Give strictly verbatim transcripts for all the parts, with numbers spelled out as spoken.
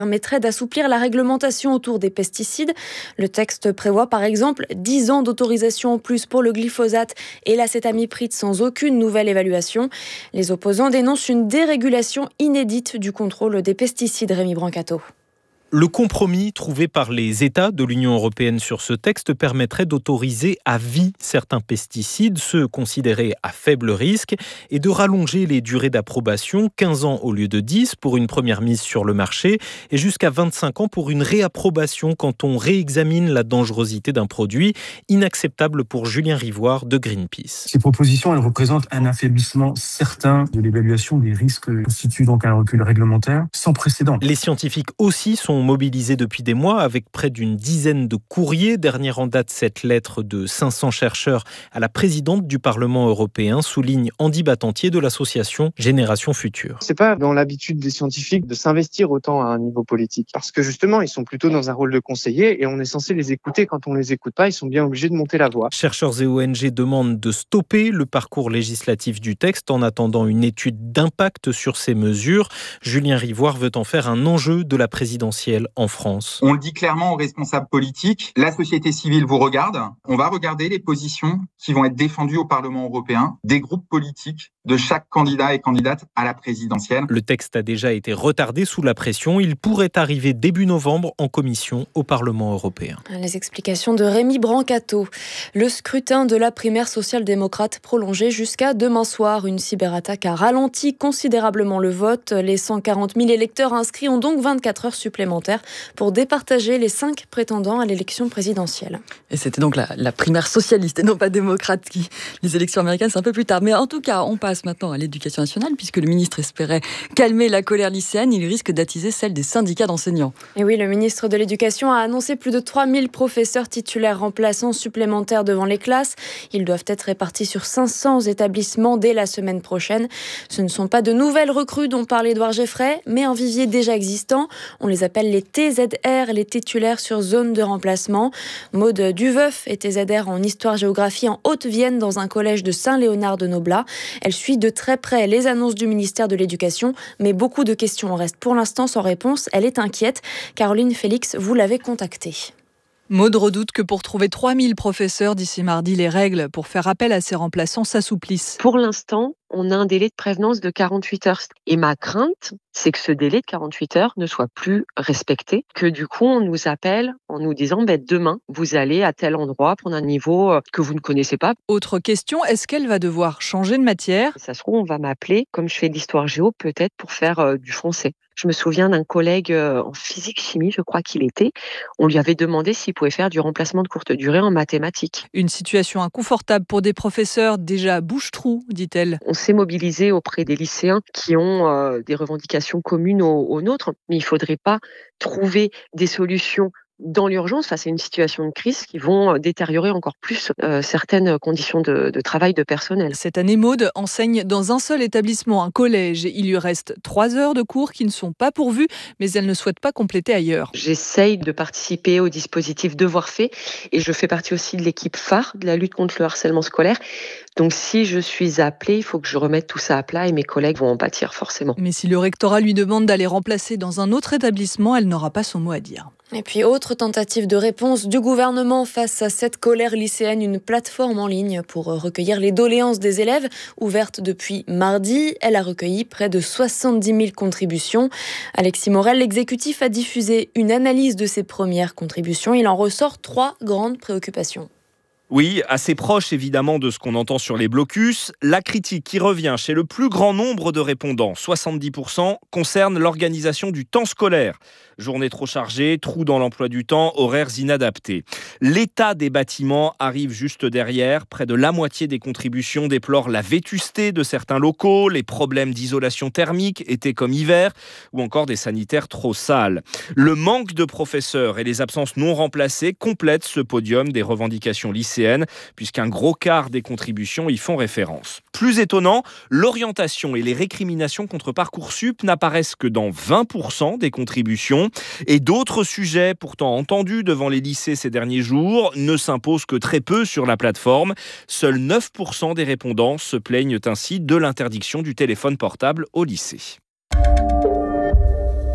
permettrait d'assouplir la réglementation autour des pesticides. Le texte prévoit par exemple dix ans d'autorisation en plus pour le glyphosate et l'acétamipride sans aucune nouvelle évaluation. Les opposants dénoncent une dérégulation inédite du contrôle des pesticides. Rémi Brancato. Le compromis trouvé par les États de l'Union européenne sur ce texte permettrait d'autoriser à vie certains pesticides, ceux considérés à faible risque, et de rallonger les durées d'approbation, quinze ans au lieu de dix pour une première mise sur le marché, et jusqu'à vingt-cinq ans pour une réapprobation quand on réexamine la dangerosité d'un produit, inacceptable pour Julien Rivoire de Greenpeace. Ces propositions, elles représentent un affaiblissement certain de l'évaluation des risques, constituent donc un recul réglementaire sans précédent. Les scientifiques aussi sont mobilisés depuis des mois avec près d'une dizaine de courriers. Dernière en date, cette lettre de cinq cents chercheurs à la présidente du Parlement européen, souligne Andy Battantier de l'association Génération Future. C'est pas dans l'habitude des scientifiques de s'investir autant à un niveau politique parce que justement, ils sont plutôt dans un rôle de conseiller et on est censé les écouter. Quand on les écoute pas, ils sont bien obligés de monter la voix. Chercheurs et O N G demandent de stopper le parcours législatif du texte en attendant une étude d'impact sur ces mesures. Julien Rivoire veut en faire un enjeu de la présidentielle en France. On le dit clairement aux responsables politiques, la société civile vous regarde, on va regarder les positions qui vont être défendues au Parlement européen des groupes politiques de chaque candidat et candidate à la présidentielle. Le texte a déjà été retardé sous la pression. Il pourrait arriver début novembre en commission au Parlement européen. Les explications de Rémi Brancato. Le scrutin de la primaire social-démocrate prolongé jusqu'à demain soir. Une cyberattaque a ralenti considérablement le vote. Les cent quarante mille électeurs inscrits ont donc vingt-quatre heures supplémentaires pour départager les cinq prétendants à l'élection présidentielle. Et c'était donc la, la primaire socialiste et non pas démocrate. Qui, les élections américaines, c'est un peu plus tard. Mais en tout cas, on passe maintenant à l'éducation nationale, puisque le ministre espérait calmer la colère lycéenne, il risque d'attiser celle des syndicats d'enseignants. Et oui, le ministre de l'Éducation a annoncé plus de trois mille professeurs titulaires remplaçants supplémentaires devant les classes. Ils doivent être répartis sur cinq cents établissements dès la semaine prochaine. Ce ne sont pas de nouvelles recrues dont parle Édouard Geffray, mais un vivier déjà existant. On les appelle les T Z R, les titulaires sur zone de remplacement. Maude Duveuf est T Z R en histoire-géographie en Haute-Vienne dans un collège de Saint-Léonard-de-Noblat. Elle suit de très près les annonces du ministère de l'Éducation, mais beaucoup de questions restent pour l'instant sans réponse. Elle est inquiète. Caroline Félix, vous l'avez contactée. Maud redoute que pour trouver trois mille professeurs d'ici mardi, les règles pour faire appel à ces remplaçants s'assouplissent. Pour l'instant, on a un délai de prévenance de quarante-huit heures. Et ma crainte, c'est que ce délai de quarante-huit heures ne soit plus respecté, que du coup, on nous appelle en nous disant bah, « demain, vous allez à tel endroit prendre un niveau que vous ne connaissez pas ». Autre question, est-ce qu'elle va devoir changer de matière ? Ça se trouve, on va m'appeler, comme je fais de l'histoire géo, peut-être pour faire euh, du français. Je me souviens d'un collègue euh, en physique-chimie, je crois qu'il était. On lui avait demandé s'il pouvait faire du remplacement de courte durée en mathématiques. Une situation inconfortable pour des professeurs déjà bouche-trou, dit-elle. On s'est mobilisé auprès des lycéens qui ont euh, des revendications communes aux, aux nôtres, mais il ne faudrait pas trouver des solutions dans l'urgence face à une situation de crise qui vont détériorer encore plus euh, certaines conditions de, de travail de personnel. Cette année, Maud enseigne dans un seul établissement, un collège. Il lui reste trois heures de cours qui ne sont pas pourvues, mais elle ne souhaite pas compléter ailleurs. J'essaye de participer au dispositif Devoirs faits et je fais partie aussi de l'équipe phare de la lutte contre le harcèlement scolaire. Donc si je suis appelée, il faut que je remette tout ça à plat et mes collègues vont en pâtir forcément. Mais si le rectorat lui demande d'aller remplacer dans un autre établissement, elle n'aura pas son mot à dire. Et puis, autre tentative de réponse du gouvernement face à cette colère lycéenne, une plateforme en ligne pour recueillir les doléances des élèves, ouverte depuis mardi. Elle a recueilli près de soixante-dix mille contributions. Alexis Morel, l'exécutif, a diffusé une analyse de ces premières contributions. Il en ressort trois grandes préoccupations. Oui, assez proche évidemment de ce qu'on entend sur les blocus. La critique qui revient chez le plus grand nombre de répondants, soixante-dix pour cent, concerne l'organisation du temps scolaire. Journée trop chargée, trous dans l'emploi du temps, horaires inadaptés. L'état des bâtiments arrive juste derrière. Près de la moitié des contributions déplorent la vétusté de certains locaux, les problèmes d'isolation thermique, été comme hiver, ou encore des sanitaires trop sales. Le manque de professeurs et les absences non remplacées complètent ce podium des revendications lycéennes, puisqu'un gros quart des contributions y font référence. Plus étonnant, l'orientation et les récriminations contre Parcoursup n'apparaissent que dans vingt pour cent des contributions. Et d'autres sujets pourtant entendus devant les lycées ces derniers jours ne s'imposent que très peu sur la plateforme. Seuls neuf pour cent des répondants se plaignent ainsi de l'interdiction du téléphone portable au lycée.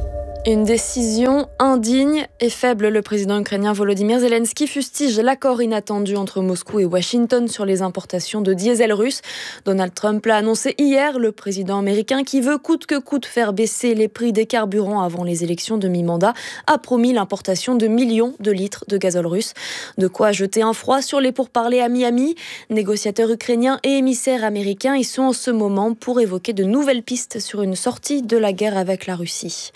Une décision indigne et faible. Le président ukrainien Volodymyr Zelensky fustige l'accord inattendu entre Moscou et Washington sur les importations de diesel russe. Donald Trump l'a annoncé hier, le président américain qui veut coûte que coûte faire baisser les prix des carburants avant les élections de mi-mandat a promis l'importation de millions de litres de gazole russe. De quoi jeter un froid sur les pourparlers à Miami. Négociateurs ukrainiens et émissaires américains y sont en ce moment pour évoquer de nouvelles pistes sur une sortie de la guerre avec la Russie.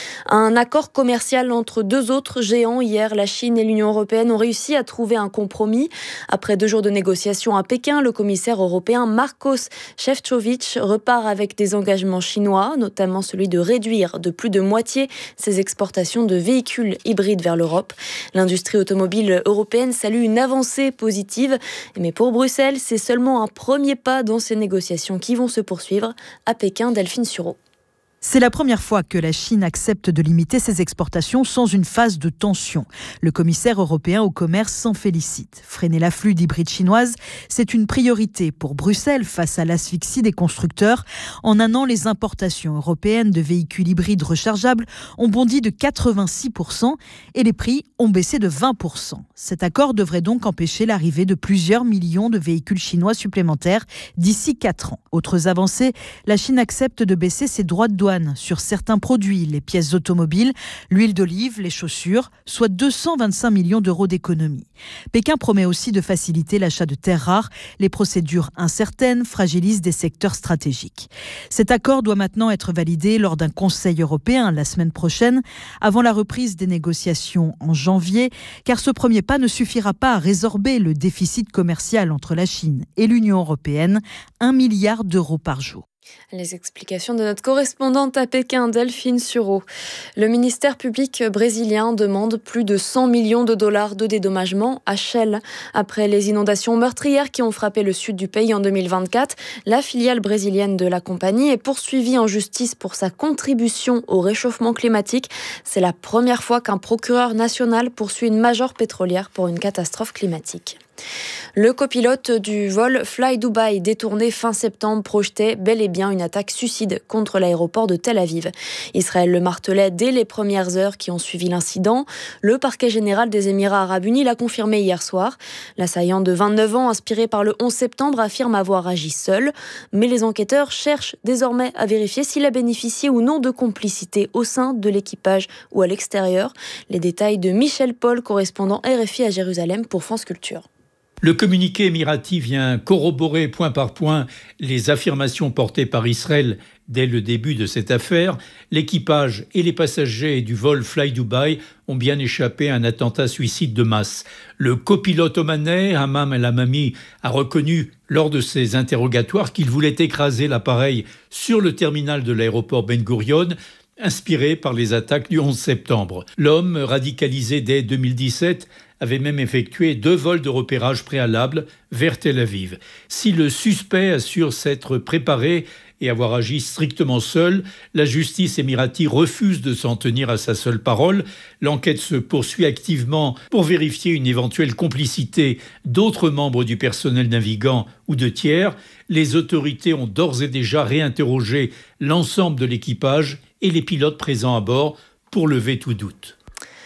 Un accord commercial entre deux autres géants hier, la Chine et l'Union européenne ont réussi à trouver un compromis. Après deux jours de négociations à Pékin, le commissaire européen Marcos Šefčovič repart avec des engagements chinois, notamment celui de réduire de plus de moitié ses exportations de véhicules hybrides vers l'Europe. L'industrie automobile européenne salue une avancée positive, mais pour Bruxelles, c'est seulement un premier pas dans ces négociations qui vont se poursuivre. À Pékin, Delphine Sureau. C'est la première fois que la Chine accepte de limiter ses exportations sans une phase de tension. Le commissaire européen au commerce s'en félicite. Freiner l'afflux d'hybrides chinoises, c'est une priorité pour Bruxelles face à l'asphyxie des constructeurs. En un an, les importations européennes de véhicules hybrides rechargeables ont bondi de quatre-vingt-six pour cent et les prix ont baissé de vingt pour cent. Cet accord devrait donc empêcher l'arrivée de plusieurs millions de véhicules chinois supplémentaires d'ici quatre ans. Autres avancées, la Chine accepte de baisser ses droits de douane sur certains produits, les pièces automobiles, l'huile d'olive, les chaussures, soit deux cent vingt-cinq millions d'euros d'économies. Pékin promet aussi de faciliter l'achat de terres rares. Les procédures incertaines fragilisent des secteurs stratégiques. Cet accord doit maintenant être validé lors d'un Conseil européen la semaine prochaine, avant la reprise des négociations en janvier, car ce premier pas ne suffira pas à résorber le déficit commercial entre la Chine et l'Union européenne, un milliard d'euros par jour. Les explications de notre correspondante à Pékin, Delphine Sureau. Le ministère public brésilien demande plus de cent millions de dollars de dédommagement à Shell. Après les inondations meurtrières qui ont frappé le sud du pays en deux mille vingt-quatre, la filiale brésilienne de la compagnie est poursuivie en justice pour sa contribution au réchauffement climatique. C'est la première fois qu'un procureur national poursuit une majeure pétrolière pour une catastrophe climatique. Le copilote du vol Fly Dubai détourné fin septembre projetait bel et bien une attaque suicide contre l'aéroport de Tel Aviv. Israël le martelait dès les premières heures qui ont suivi l'incident. Le parquet général des Émirats arabes unis l'a confirmé hier soir. L'assaillant de vingt-neuf ans, inspiré par le onze septembre, affirme avoir agi seul. Mais les enquêteurs cherchent désormais à vérifier s'il a bénéficié ou non de complicité au sein de l'équipage ou à l'extérieur. Les détails de Michel Paul, correspondant R F I à Jérusalem pour France Culture. Le communiqué émirati vient corroborer point par point les affirmations portées par Israël dès le début de cette affaire. L'équipage et les passagers du vol Fly Dubai ont bien échappé à un attentat suicide de masse. Le copilote omanais, Hammam El Hamami, a reconnu lors de ses interrogatoires qu'il voulait écraser l'appareil sur le terminal de l'aéroport Ben Gurion, inspiré par les attaques du onze septembre. L'homme, radicalisé dès deux mille dix-sept, avait même effectué deux vols de repérage préalables vers Tel Aviv. Si le suspect assure s'être préparé et avoir agi strictement seul, la justice émirati refuse de s'en tenir à sa seule parole. L'enquête se poursuit activement pour vérifier une éventuelle complicité d'autres membres du personnel navigant ou de tiers. Les autorités ont d'ores et déjà réinterrogé l'ensemble de l'équipage et les pilotes présents à bord pour lever tout doute.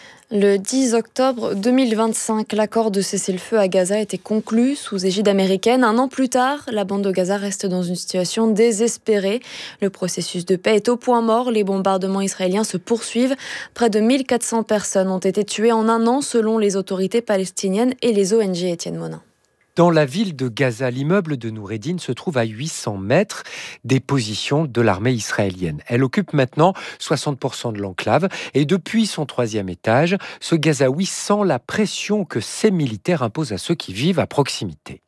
Le dix octobre deux mille vingt-cinq, l'accord de cessez-le-feu à Gaza a été conclu sous égide américaine. Un an plus tard, la bande de Gaza reste dans une situation désespérée. Le processus de paix est au point mort. Les bombardements israéliens se poursuivent. Près de mille quatre cents personnes ont été tuées en un an selon les autorités palestiniennes et les O N G. Étienne Monin. Dans la ville de Gaza, l'immeuble de Noureddin se trouve à huit cents mètres des positions de l'armée israélienne. Elle occupe maintenant soixante pour cent de l'enclave et depuis son troisième étage, ce Gazaoui sent la pression que ces militaires imposent à ceux qui vivent à proximité.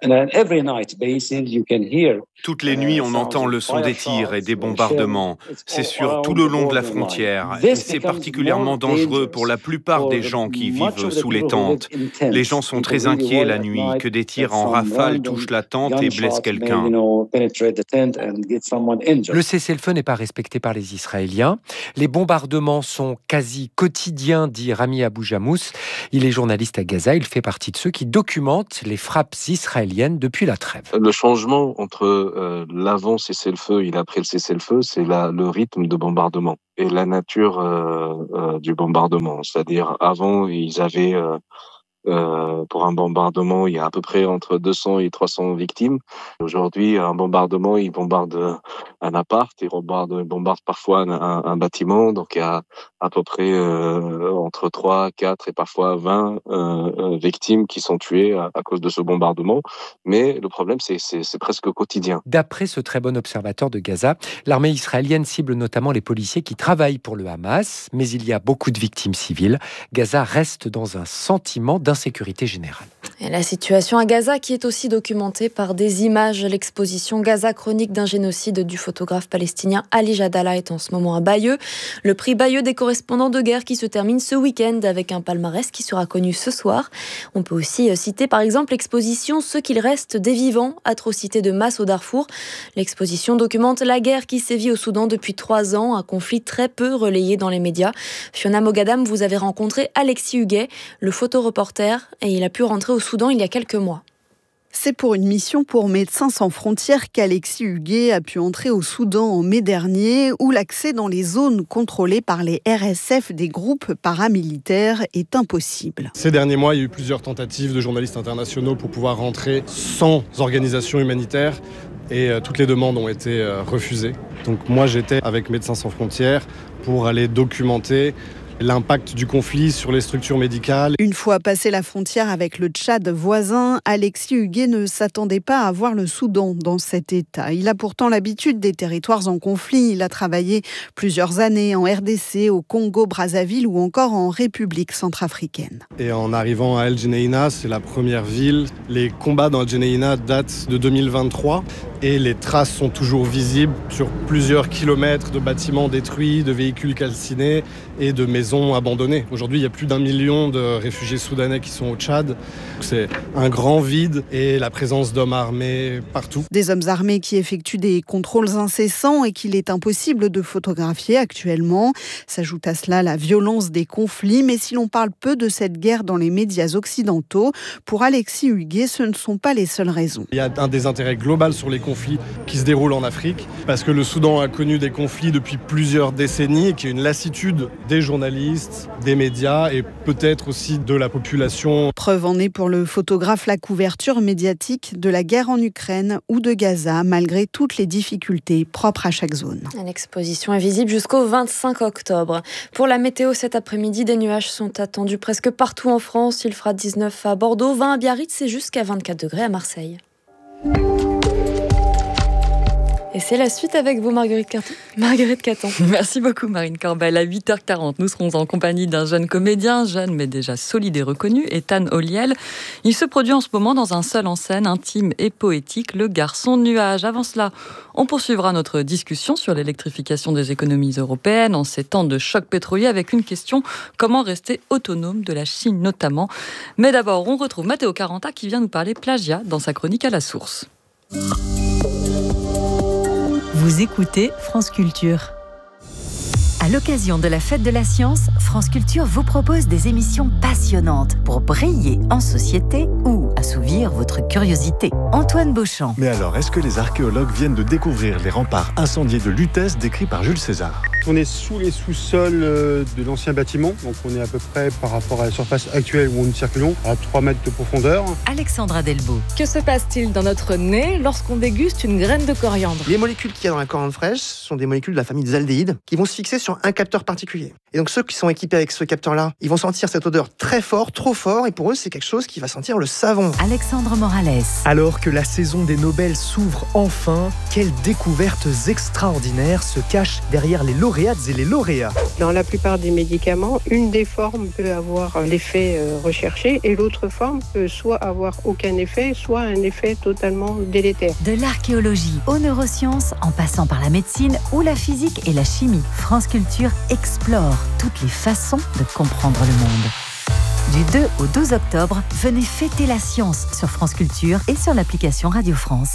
Toutes les nuits, on entend le son des tirs et des bombardements. C'est sur tout le long de la frontière. Et c'est particulièrement dangereux pour la plupart des gens qui vivent sous les tentes. Les gens sont très inquiets la nuit que des tirs en rafale touche la tente et blesse quelqu'un. Le cessez-le-feu n'est pas respecté par les Israéliens. Les bombardements sont quasi quotidiens, dit Rami Abou-Jamous. Il est journaliste à Gaza. Il fait partie de ceux qui documentent les frappes israéliennes depuis la trêve. Le changement entre euh, l'avant cessez-le-feu et l'après le cessez-le-feu, c'est la, le rythme de bombardement et la nature euh, euh, du bombardement. C'est-à-dire, avant, ils avaient... Euh, Euh, pour un bombardement, il y a à peu près entre deux cents et trois cents victimes. Aujourd'hui, un bombardement, ils bombardent un appart, ils bombardent, ils bombardent parfois un, un, un bâtiment. Donc, il y a à peu près euh, entre trois, quatre et parfois vingt euh, victimes qui sont tuées à, à cause de ce bombardement. Mais le problème, c'est, c'est, c'est presque quotidien. D'après ce très bon observateur de Gaza, l'armée israélienne cible notamment les policiers qui travaillent pour le Hamas. Mais il y a beaucoup de victimes civiles. Gaza reste dans un sentiment d'insécurité générale. Et la situation à Gaza qui est aussi documentée par des images. L'exposition Gaza, chronique d'un génocide du photographe palestinien Ali Jadala est en ce moment à Bayeux. Le prix Bayeux des correspondants de guerre qui se termine ce week-end avec un palmarès qui sera connu ce soir. On peut aussi citer par exemple l'exposition Ce qu'il reste des vivants, atrocités de masse au Darfour. L'exposition documente la guerre qui sévit au Soudan depuis trois ans, un conflit très peu relayé dans les médias. Fiona Mogadam, vous avez rencontré Alexis Huguet, le photoreporter, et il a pu rentrer au Soudan il y a quelques mois. C'est pour une mission pour Médecins sans frontières qu'Alexis Huguet a pu entrer au Soudan en mai dernier, où l'accès dans les zones contrôlées par les R S F des groupes paramilitaires est impossible. Ces derniers mois, il y a eu plusieurs tentatives de journalistes internationaux pour pouvoir rentrer sans organisation humanitaire. Et euh, toutes les demandes ont été euh, refusées. Donc moi, j'étais avec Médecins sans frontières pour aller documenter l'impact du conflit sur les structures médicales. Une fois passé la frontière avec le Tchad voisin, Alexis Huguet ne s'attendait pas à voir le Soudan dans cet état. Il a pourtant l'habitude des territoires en conflit. Il a travaillé plusieurs années en R D C, au Congo-Brazzaville ou encore en République centrafricaine. Et en arrivant à El Geneina, c'est la première ville. Les combats dans El Geneina datent de deux mille vingt-trois et les traces sont toujours visibles sur plusieurs kilomètres de bâtiments détruits, de véhicules calcinés et de maisons abandonnées. Aujourd'hui, il y a plus d'un million de réfugiés soudanais qui sont au Tchad. C'est un grand vide et la présence d'hommes armés partout. Des hommes armés qui effectuent des contrôles incessants et qu'il est impossible de photographier actuellement. S'ajoute à cela la violence des conflits, mais si l'on parle peu de cette guerre dans les médias occidentaux, pour Alexis Huguet, ce ne sont pas les seules raisons. Il y a un désintérêt global sur les conflits qui se déroulent en Afrique, parce que le Soudan a connu des conflits depuis plusieurs décennies et qu'il y a une lassitude des journalistes, des médias et peut-être aussi de la population. Preuve en est pour le photographe la couverture médiatique de la guerre en Ukraine ou de Gaza, malgré toutes les difficultés propres à chaque zone. L'exposition est visible jusqu'au vingt-cinq octobre. Pour la météo, cet après-midi, des nuages sont attendus presque partout en France. Il fera dix-neuf à Bordeaux, vingt à Biarritz et jusqu'à vingt-quatre degrés à Marseille. Et c'est la suite avec vous, Marguerite Caton. Marguerite Caton. Merci beaucoup, Marine Corbel. À huit heures quarante, nous serons en compagnie d'un jeune comédien, jeune mais déjà solide et reconnu, Ethan Oliel. Il se produit en ce moment dans un seul en scène, intime et poétique, Le Garçon Nuage. Avant cela, on poursuivra notre discussion sur l'électrification des économies européennes en ces temps de choc pétrolier avec une question, comment rester autonome de la Chine notamment. Mais d'abord, on retrouve Matteo Caranta qui vient nous parler plagiat dans sa chronique à la source. Vous écoutez France Culture. À l'occasion de la Fête de la Science, France Culture vous propose des émissions passionnantes pour briller en société ou assouvir votre curiosité. Antoine Beauchamp. Mais alors, est-ce que les archéologues viennent de découvrir les remparts incendiés de Lutèce décrits par Jules César ? On est sous les sous-sols de l'ancien bâtiment, donc on est à peu près par rapport à la surface actuelle où nous circulons à trois mètres de profondeur. Alexandra Delbo. Que se passe-t-il dans notre nez lorsqu'on déguste une graine de coriandre ? Les molécules qu'il y a dans la coriandre fraîche sont des molécules de la famille des aldéhydes qui vont se fixer sur un capteur particulier. Et donc ceux qui sont équipés avec ce capteur-là, ils vont sentir cette odeur très fort, trop fort, et pour eux c'est quelque chose qui va sentir le savon. Alexandre Morales. Alors que la saison des Nobel s'ouvre enfin, quelles découvertes extraordinaires se cachent derrière les lauréates et les lauréats. Dans la plupart des médicaments, une des formes peut avoir l'effet recherché et l'autre forme peut soit avoir aucun effet, soit un effet totalement délétère. De l'archéologie aux neurosciences, en passant par la médecine ou la physique et la chimie, France Culture explore toutes les façons de comprendre le monde. Du deux au douze octobre, venez fêter la science sur France Culture et sur l'application Radio France.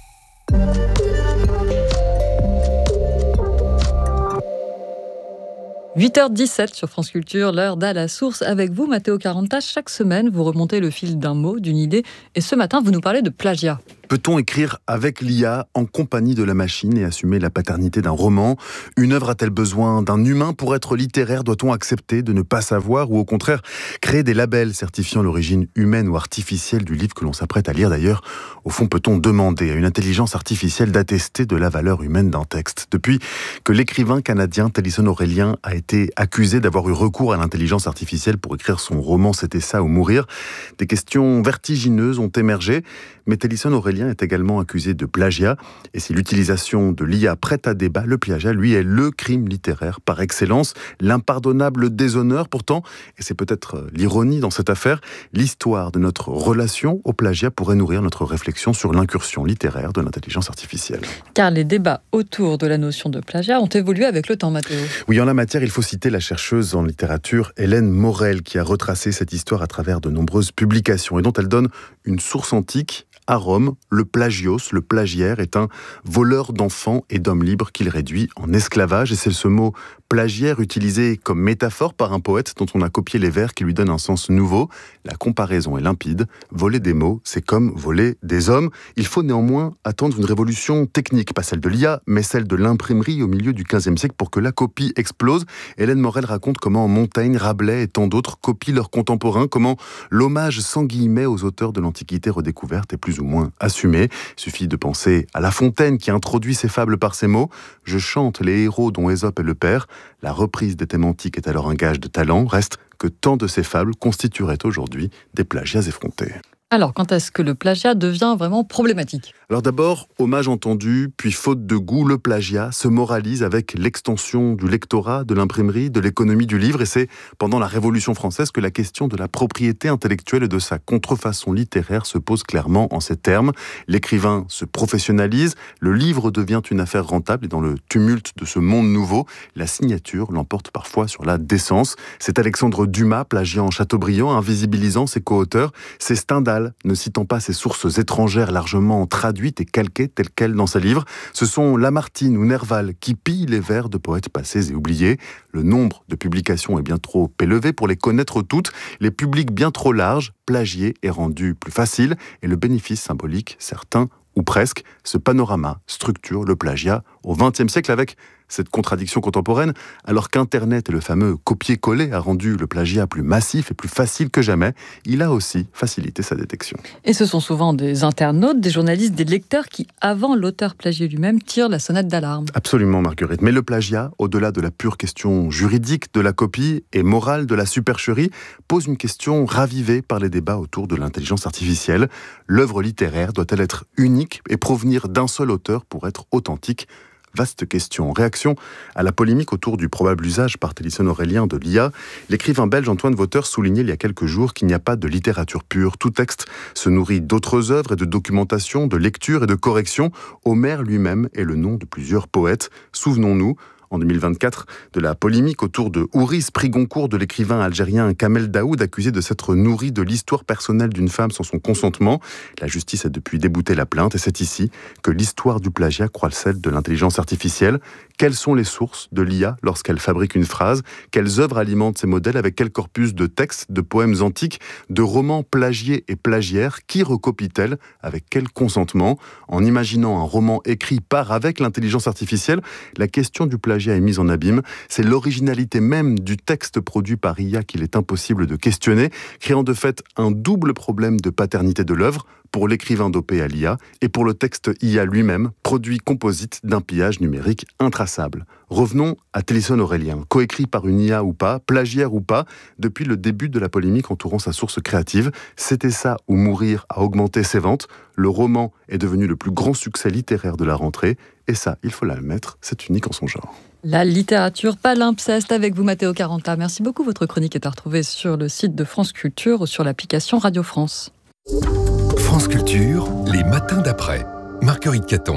huit heures dix-sept sur France Culture, l'heure d'à la source avec vous, Matteo Caranta. Chaque semaine, vous remontez le fil d'un mot, d'une idée. Et ce matin, vous nous parlez de plagiat. Peut-on écrire avec l'I A en compagnie de la machine et assumer la paternité d'un roman ? Une œuvre a-t-elle besoin d'un humain pour être littéraire ? Doit-on accepter de ne pas savoir ou au contraire créer des labels certifiant l'origine humaine ou artificielle du livre que l'on s'apprête à lire ? D'ailleurs, au fond, peut-on demander à une intelligence artificielle d'attester de la valeur humaine d'un texte ? Depuis que l'écrivain canadien Taliesin Aurélien a été accusé d'avoir eu recours à l'intelligence artificielle pour écrire son roman « C'était ça ou mourir », des questions vertigineuses ont émergé. Mais Taliesin Aurélien est également accusé de plagiat. Et si l'utilisation de l'I A prête à débat, le plagiat, lui, est le crime littéraire par excellence, l'impardonnable déshonneur. Pourtant, et c'est peut-être l'ironie dans cette affaire, l'histoire de notre relation au plagiat pourrait nourrir notre réflexion sur l'incursion littéraire de l'intelligence artificielle. Car les débats autour de la notion de plagiat ont évolué avec le temps, Matteo. Oui, en la matière, il faut citer la chercheuse en littérature Hélène Morel, qui a retracé cette histoire à travers de nombreuses publications et dont elle donne une source antique. À Rome, le plagios, le plagiaire, est un voleur d'enfants et d'hommes libres qu'il réduit en esclavage. Et c'est ce mot plagiaire utilisé comme métaphore par un poète dont on a copié les vers qui lui donnent un sens nouveau. La comparaison est limpide. Voler des mots, c'est comme voler des hommes. Il faut néanmoins attendre une révolution technique, pas celle de l'I A, mais celle de l'imprimerie au milieu du quinzième siècle pour que la copie explose. Hélène Morel raconte comment Montaigne, Rabelais et tant d'autres copient leurs contemporains, comment l'hommage sans guillemets aux auteurs de l'Antiquité redécouverte est plus ou moins assumé. Il suffit de penser à La Fontaine qui introduit ses fables par ces mots. « Je chante les héros dont Ésope est le père ». La reprise des thèmes antiques est alors un gage de talent. Reste que tant de ces fables constitueraient aujourd'hui des plagiats effrontés. Alors, quand est-ce que le plagiat devient vraiment problématique ? Alors d'abord, hommage entendu, puis faute de goût, le plagiat se moralise avec l'extension du lectorat, de l'imprimerie, de l'économie du livre. Et c'est pendant la Révolution française que la question de la propriété intellectuelle et de sa contrefaçon littéraire se pose clairement en ces termes. L'écrivain se professionnalise, le livre devient une affaire rentable et dans le tumulte de ce monde nouveau, la signature l'emporte parfois sur la décence. C'est Alexandre Dumas, plagiant Chateaubriand, invisibilisant ses co-auteurs. C'est Stendhal, ne citant pas ses sources étrangères largement traduites et calquées telles quelles dans ses livres. Ce sont Lamartine ou Nerval qui pillent les vers de poètes passés et oubliés. Le nombre de publications est bien trop élevé pour les connaître toutes. Les publics bien trop larges, plagiés est rendu plus facile et le bénéfice symbolique certain ou presque. Ce panorama structure le plagiat au vingtième siècle avec cette contradiction contemporaine, alors qu'Internet et le fameux copier-coller a rendu le plagiat plus massif et plus facile que jamais, il a aussi facilité sa détection. Et ce sont souvent des internautes, des journalistes, des lecteurs qui, avant l'auteur plagié lui-même, tirent la sonnette d'alarme. Absolument, Marguerite. Mais le plagiat, au-delà de la pure question juridique de la copie et morale de la supercherie, pose une question ravivée par les débats autour de l'intelligence artificielle. L'œuvre littéraire doit-elle être unique et provenir d'un seul auteur pour être authentique ? Vaste question. Réaction à la polémique autour du probable usage par Taliesin Aurélien de l'I A. L'écrivain belge Antoine Wauters soulignait il y a quelques jours qu'il n'y a pas de littérature pure. Tout texte se nourrit d'autres œuvres et de documentation, de lecture et de correction. Homère lui-même est le nom de plusieurs poètes. Souvenons-nous, en deux mille vingt-quatre, de la polémique autour de Ouris, prix Goncourt de l'écrivain algérien Kamel Daoud, accusé de s'être nourri de l'histoire personnelle d'une femme sans son consentement. La justice a depuis débouté la plainte et c'est ici que l'histoire du plagiat croise celle de l'intelligence artificielle. Quelles sont les sources de l'I A lorsqu'elle fabrique une phrase ? Quelles œuvres alimentent ces modèles ? Avec quel corpus de textes, de poèmes antiques, de romans plagiés et plagiaires ? Qui recopie-t-elle ? Avec quel consentement ? En imaginant un roman écrit par avec l'intelligence artificielle, la question du plagiat est mise en abîme. C'est l'originalité même du texte produit par I A qu'il est impossible de questionner, créant de fait un double problème de paternité de l'œuvre pour l'écrivain dopé à l'I A et pour le texte I A lui-même, produit composite d'un pillage numérique intraçable. Revenons à Taliesin Aurélien, coécrit par une I A ou pas, plagiaire ou pas, depuis le début de la polémique entourant sa source créative. C'était ça ou mourir a augmenté ses ventes. Le roman est devenu le plus grand succès littéraire de la rentrée. Et ça, il faut l'admettre, c'est unique en son genre. La littérature palimpseste avec vous, Matteo Caranta. Merci beaucoup. Votre chronique est à retrouver sur le site de France Culture ou sur l'application Radio France. France Culture, les matins d'après. Marguerite Caton.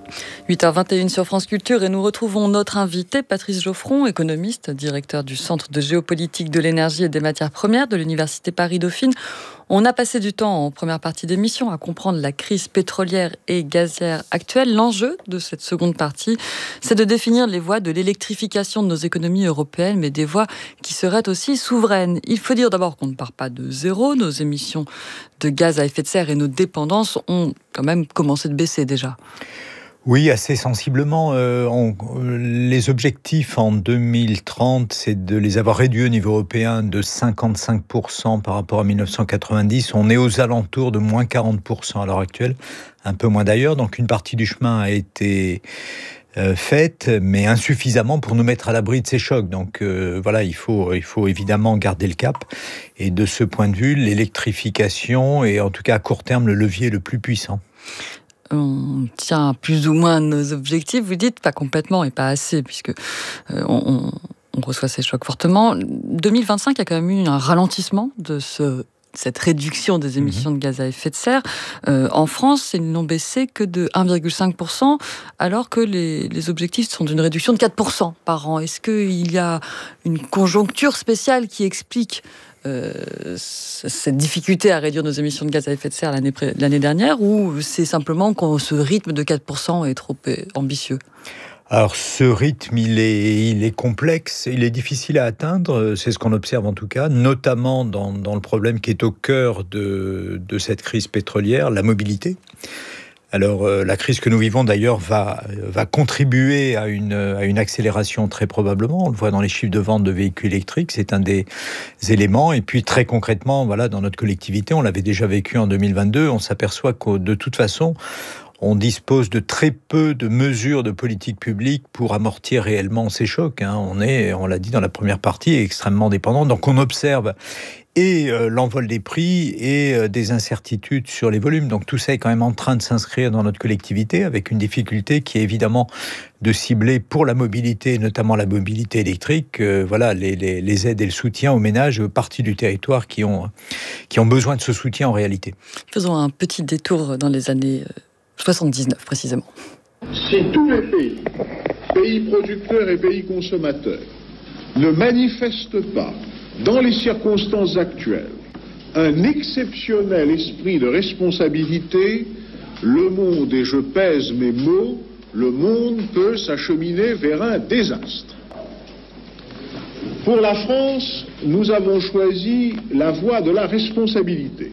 huit heures vingt et une sur France Culture et nous retrouvons notre invité, Patrice Geoffron, économiste, directeur du Centre de géopolitique de l'énergie et des matières premières de l'Université Paris-Dauphine. On a passé du temps en première partie d'émission à comprendre la crise pétrolière et gazière actuelle. L'enjeu de cette seconde partie, c'est de définir les voies de l'électrification de nos économies européennes, mais des voies qui seraient aussi souveraines. Il faut dire d'abord qu'on ne part pas de zéro. Nos émissions de gaz à effet de serre et nos dépendances ont quand même commencé de baisser déjà. Oui, assez sensiblement. Euh, on, les objectifs en deux mille trente, c'est de les avoir réduits au niveau européen de cinquante-cinq pour cent par rapport à mille neuf cent quatre-vingt-dix. On est aux alentours de moins quarante pour cent à l'heure actuelle, un peu moins d'ailleurs. Donc une partie du chemin a été euh, faite, mais insuffisamment pour nous mettre à l'abri de ces chocs. Donc euh, voilà, il faut, il faut évidemment garder le cap. Et de ce point de vue, l'électrification est en tout cas à court terme le levier le plus puissant. On tient plus ou moins nos objectifs, vous dites, pas complètement et pas assez, puisque euh, on, on reçoit ces chocs fortement. deux mille vingt-cinq, il y a quand même eu un ralentissement de ce, cette réduction des émissions mmh. de gaz à effet de serre. Euh, en France, ils n'ont baissé que de un virgule cinq pour cent, alors que les, les objectifs sont d'une réduction de quatre pour cent par an. Est-ce qu'il y a une conjoncture spéciale qui explique Euh, cette difficulté à réduire nos émissions de gaz à effet de serre l'année, l'année dernière, ou c'est simplement que ce rythme de quatre pour cent est trop ambitieux ? Alors ce rythme, il est, il est complexe, il est difficile à atteindre, c'est ce qu'on observe en tout cas, notamment dans, dans le problème qui est au cœur de, de cette crise pétrolière, la mobilité. Alors, euh, la crise que nous vivons, d'ailleurs, va, va contribuer à une, à une accélération très probablement. On le voit dans les chiffres de vente de véhicules électriques, c'est un des éléments. Et puis, très concrètement, voilà, dans notre collectivité, on l'avait déjà vécu en deux mille vingt-deux, on s'aperçoit que, de toute façon, on dispose de très peu de mesures de politique publique pour amortir réellement ces chocs. Hein. On est, on l'a dit dans la première partie, extrêmement dépendant. Donc, on observe et euh, l'envol des prix et euh, des incertitudes sur les volumes. Donc tout ça est quand même en train de s'inscrire dans notre collectivité, avec une difficulté qui est évidemment de cibler pour la mobilité, notamment la mobilité électrique, euh, voilà, les, les, les aides et le soutien aux ménages, aux parties du territoire qui ont, qui ont besoin de ce soutien en réalité. Faisons un petit détour dans les années soixante-dix-neuf précisément. Si tous les pays, pays producteurs et pays consommateurs, ne manifestent pas dans les circonstances actuelles, un exceptionnel esprit de responsabilité, le monde, et je pèse mes mots, le monde peut s'acheminer vers un désastre. Pour la France, nous avons choisi la voie de la responsabilité.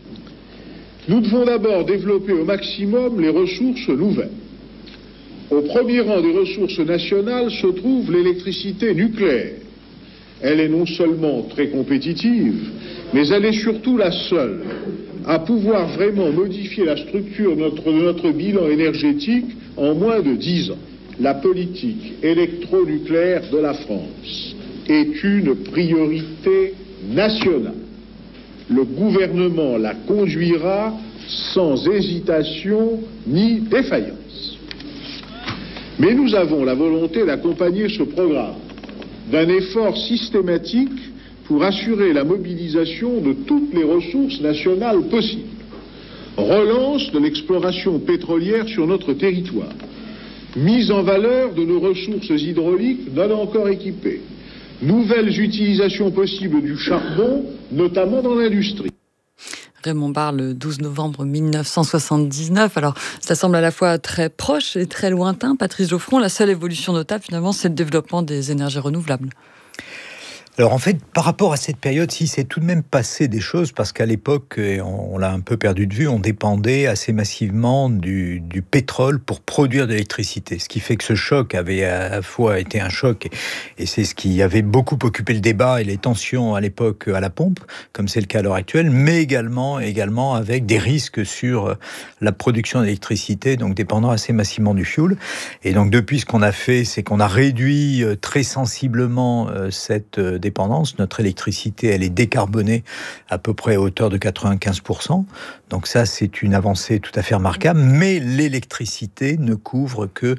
Nous devons d'abord développer au maximum les ressources nouvelles. Au premier rang des ressources nationales se trouve l'électricité nucléaire. Elle est non seulement très compétitive, mais elle est surtout la seule à pouvoir vraiment modifier la structure de notre, de notre bilan énergétique en moins de dix ans. La politique électronucléaire de la France est une priorité nationale. Le gouvernement la conduira sans hésitation ni défaillance. Mais nous avons la volonté d'accompagner ce programme d'un effort systématique pour assurer la mobilisation de toutes les ressources nationales possibles. Relance de l'exploration pétrolière sur notre territoire. Mise en valeur de nos ressources hydrauliques non encore équipées. Nouvelles utilisations possibles du charbon, notamment dans l'industrie. Raymond Barre, le douze novembre mille neuf cent soixante-dix-neuf. Alors, ça semble à la fois très proche et très lointain. Patrice Geoffron, la seule évolution notable, finalement, c'est le développement des énergies renouvelables. Alors en fait, par rapport à cette période, si c'est tout de même passé des choses, parce qu'à l'époque, on, on l'a un peu perdu de vue, on dépendait assez massivement du, du pétrole pour produire de l'électricité. Ce qui fait que ce choc avait à la fois été un choc, et, et c'est ce qui avait beaucoup occupé le débat et les tensions à l'époque à la pompe, comme c'est le cas à l'heure actuelle, mais également, également avec des risques sur la production d'électricité, donc dépendant assez massivement du fioul. Et donc depuis, ce qu'on a fait, c'est qu'on a réduit très sensiblement cette dépendance. Notre électricité, elle est décarbonée à peu près à hauteur de quatre-vingt-quinze pour cent. Donc ça, c'est une avancée tout à fait remarquable. Mais l'électricité ne couvre que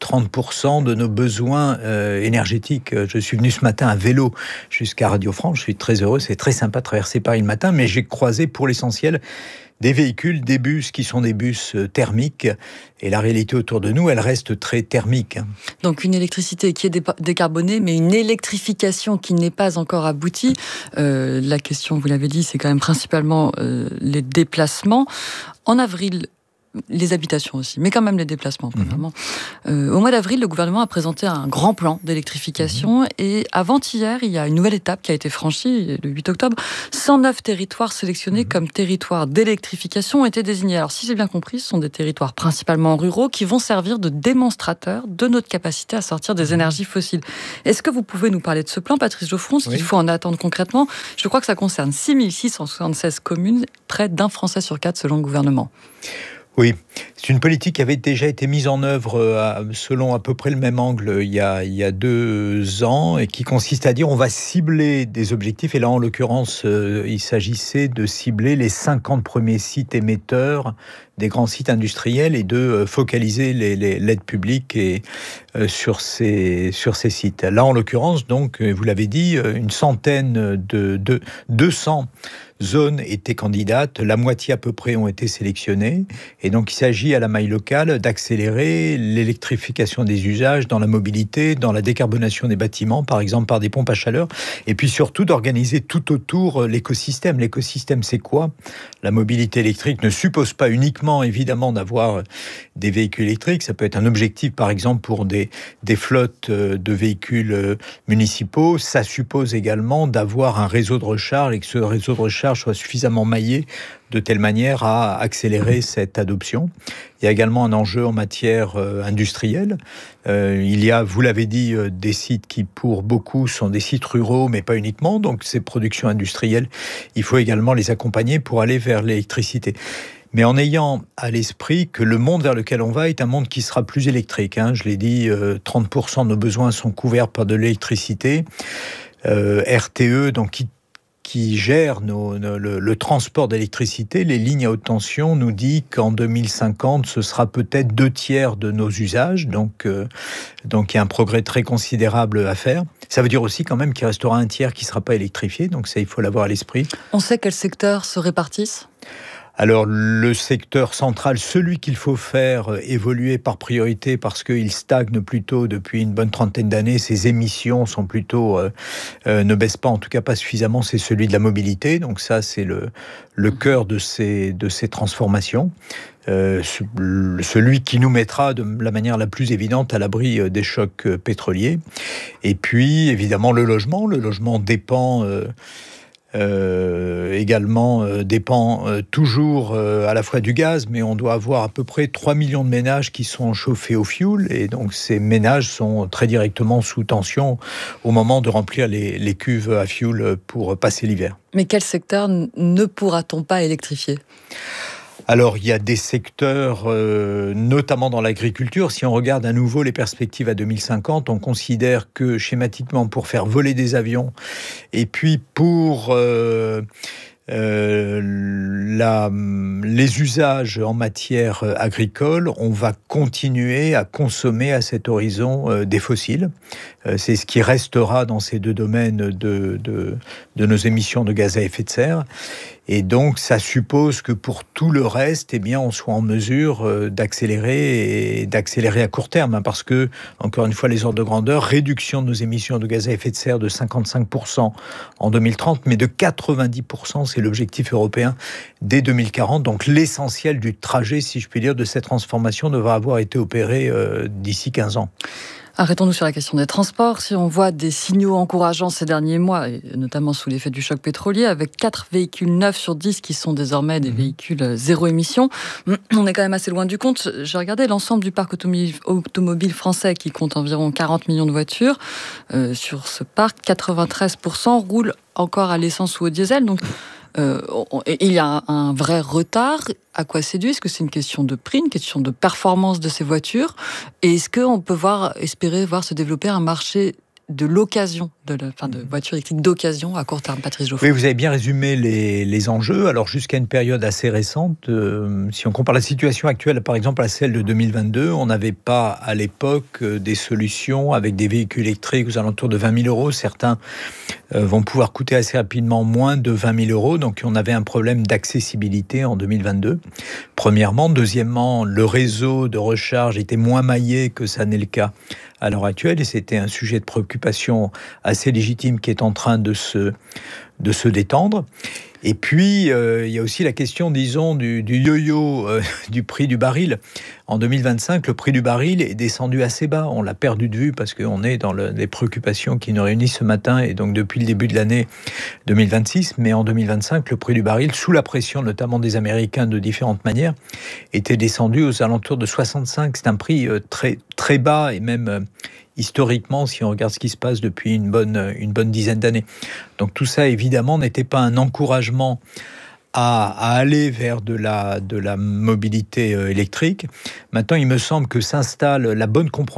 trente pour cent de nos besoins euh, énergétiques. Je suis venu ce matin à vélo jusqu'à Radio France. Je suis très heureux. C'est très sympa de traverser Paris le matin, mais j'ai croisé pour l'essentiel des véhicules, des bus qui sont des bus thermiques. Et la réalité autour de nous, elle reste très thermique. Donc une électricité qui est dé- décarbonée, mais une électrification qui n'est pas encore aboutie. Euh, la question, vous l'avez dit, c'est quand même principalement euh, les déplacements. En avril, les habitations aussi, mais quand même les déplacements. Mmh. Euh, au mois d'avril, le gouvernement a présenté un grand plan d'électrification mmh. et avant-hier, il y a une nouvelle étape qui a été franchie, le huit octobre. cent neuf territoires sélectionnés mmh. comme territoires d'électrification ont été désignés. Alors si j'ai bien compris, ce sont des territoires principalement ruraux qui vont servir de démonstrateurs de notre capacité à sortir des énergies fossiles. Est-ce que vous pouvez nous parler de ce plan, Patrice Geoffroy, ce oui. qu'il faut en attendre concrètement? Je crois que ça concerne six mille six cent soixante-seize communes, près d'un Français sur quatre selon le gouvernement. Oui, c'est une politique qui avait déjà été mise en œuvre à, selon à peu près le même angle il y, a, il y a deux ans et qui consiste à dire on va cibler des objectifs. Et là, en l'occurrence, euh, il s'agissait de cibler les cinquante premiers sites émetteurs des grands sites industriels et de euh, focaliser les, les, l'aide publique et, euh, sur, ces, sur ces sites. Là, en l'occurrence, donc, vous l'avez dit, une centaine de, de deux cents zones étaient candidates, la moitié à peu près ont été sélectionnées, et donc il s'agit à la maille locale d'accélérer l'électrification des usages dans la mobilité, dans la décarbonation des bâtiments, par exemple par des pompes à chaleur, et puis surtout d'organiser tout autour l'écosystème. L'écosystème, c'est quoi? La mobilité électrique ne suppose pas uniquement, évidemment, d'avoir des véhicules électriques, ça peut être un objectif, par exemple, pour des, des flottes de véhicules municipaux, ça suppose également d'avoir un réseau de recharge, et que ce réseau de recharge soit suffisamment maillé de telle manière à accélérer cette adoption. Il y a également un enjeu en matière euh, industrielle. Euh, il y a, vous l'avez dit, euh, des sites qui, pour beaucoup, sont des sites ruraux, mais pas uniquement. Donc, ces productions industrielles, il faut également les accompagner pour aller vers l'électricité. Mais en ayant à l'esprit que le monde vers lequel on va est un monde qui sera plus électrique. Hein. Je l'ai dit, euh, trente pour cent de nos besoins sont couverts par de l'électricité. Euh, R T E, donc qui qui gère nos, nos, le, le transport d'électricité, les lignes à haute tension, nous dit qu'en deux mille cinquante, ce sera peut-être deux tiers de nos usages. Donc, euh, donc il y a un progrès très considérable à faire. Ça veut dire aussi quand même qu'il restera un tiers qui ne sera pas électrifié. Donc ça, il faut l'avoir à l'esprit. On sait quels secteurs se répartissent ? Alors, le secteur central, celui qu'il faut faire évoluer par priorité parce qu'il stagne plutôt depuis une bonne trentaine d'années, ses émissions sont plutôt, euh, euh, ne baissent pas, en tout cas pas suffisamment, c'est celui de la mobilité. Donc ça, c'est le, le cœur de ces, de ces transformations. Euh, celui qui nous mettra de la manière la plus évidente à l'abri des chocs pétroliers. Et puis, évidemment, le logement. Le logement dépend... Euh, Euh, également euh, dépend euh, toujours euh, à la fois du gaz, mais on doit avoir à peu près trois millions de ménages qui sont chauffés au fioul, et donc ces ménages sont très directement sous tension au moment de remplir les, les cuves à fioul pour passer l'hiver. Mais quel secteur ne pourra-t-on pas électrifier ? Alors, il y a des secteurs, euh, notamment dans l'agriculture. Si on regarde à nouveau les perspectives à deux mille cinquante, on considère que schématiquement, pour faire voler des avions, et puis pour euh, euh, la, les usages en matière agricole, on va continuer à consommer à cet horizon euh, des fossiles. Euh, c'est ce qui restera dans ces deux domaines de, de, de nos émissions de gaz à effet de serre. Et donc, ça suppose que pour tout le reste, eh bien, on soit en mesure euh, d'accélérer et d'accélérer à court terme, hein, parce que, encore une fois, les ordres de grandeur, réduction de nos émissions de gaz à effet de serre de cinquante-cinq pour cent en deux mille trente, mais de quatre-vingt-dix pour cent, c'est l'objectif européen dès deux mille quarante. Donc, l'essentiel du trajet, si je puis dire, de cette transformation devra avoir été opéré euh, d'ici quinze ans. Arrêtons-nous sur la question des transports. Si on voit des signaux encourageants ces derniers mois, et notamment sous l'effet du choc pétrolier, avec quatre véhicules neuf sur dix qui sont désormais des véhicules zéro émission, on est quand même assez loin du compte. J'ai regardé l'ensemble du parc automobile, automobile français qui compte environ quarante millions de voitures. Euh, sur ce parc, quatre-vingt-treize pour cent roulent encore à l'essence ou au diesel. Donc, Euh, il y a un, un vrai retard. À quoi c'est dû ? Est-ce que c'est une question de prix, une question de performance de ces voitures ? Et est-ce qu'on peut voir, espérer voir se développer un marché de l'occasion de, la, enfin, de voitures électriques d'occasion à court terme, Patrice Geoffroy. Oui, vous avez bien résumé les, les enjeux. Alors, jusqu'à une période assez récente, euh, si on compare la situation actuelle, par exemple, à celle de deux mille vingt-deux, on n'avait pas, à l'époque, euh, des solutions avec des véhicules électriques aux alentours de vingt mille euros. Certains euh, vont pouvoir coûter assez rapidement moins de vingt mille euros. Donc, on avait un problème d'accessibilité en deux mille vingt-deux. Premièrement. Deuxièmement, le réseau de recharge était moins maillé que ça n'est le cas à l'heure actuelle. Et c'était un sujet de préoccupation assez légitime qui est en train de se, de se détendre. Et puis, euh, il y a aussi la question, disons, du, du yo-yo euh, du prix du baril. En deux mille vingt-cinq, le prix du baril est descendu assez bas. On l'a perdu de vue parce qu'on est dans le, les préoccupations qui nous réunissent ce matin et donc depuis le début de l'année deux mille vingt-six. Mais en deux mille vingt-cinq, le prix du baril, sous la pression notamment des Américains de différentes manières, était descendu aux alentours de soixante-cinq. C'est un prix euh, très, très bas et même... Euh, historiquement, si on regarde ce qui se passe depuis une bonne, une bonne dizaine d'années. Donc tout ça, évidemment, n'était pas un encouragement à, à aller vers de la, de la mobilité électrique. Maintenant, il me semble que s'installe la bonne compréhension